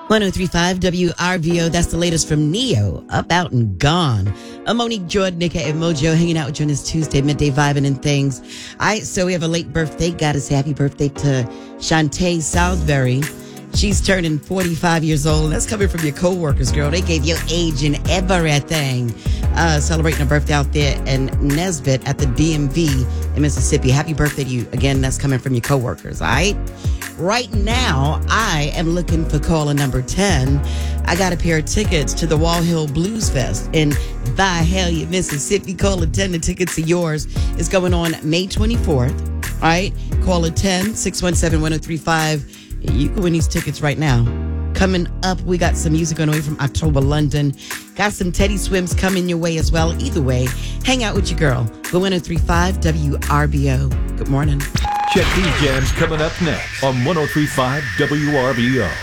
1035 WRVO. That's the latest from Neo, Up, Out, and Gone. I'm Monique Jordan, Nika and Mojo, hanging out with you on this Tuesday, midday vibing and things. All right, so we have a late birthday. Gotta say happy birthday to Shantae Salisbury. She's turning 45 years old, and that's coming from your co-workers, girl. They gave your age and everything. Celebrating a birthday out there in Nesbitt at the DMV in Mississippi. Happy birthday to you. Again, that's coming from your co-workers, all right? Right now, I am looking for caller number 10. I got a pair of tickets to the Wall Hill Blues Fest in Valhalla, Mississippi. Caller 10, the tickets are yours. It's going on May 24th, all right? Caller 10, 617-1035. You can win these tickets right now. Coming up, we got some music on the way from October London. Got some Teddy Swims coming your way as well. Either way, hang out with your girl. The 1035 WRBO. Good morning. Check these jams coming up next on 1035 WRBO.